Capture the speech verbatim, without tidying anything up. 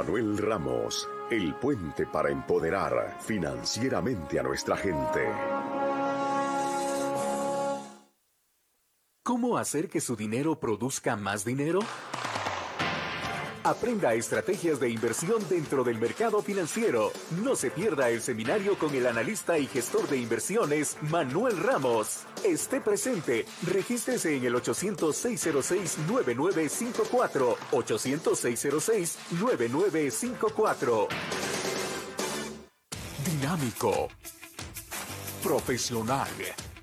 Manuel Ramos, el puente para empoderar financieramente a nuestra gente. ¿Cómo hacer que su dinero produzca más dinero? Aprenda estrategias de inversión dentro del mercado financiero. No se pierda el seminario con el analista y gestor de inversiones Manuel Ramos. Esté presente. Regístrese en el ochocientos, seiscientos seis, noventa y nueve cincuenta y cuatro. ochocientos, seiscientos seis, noventa y nueve cincuenta y cuatro. Dinámico. Profesional.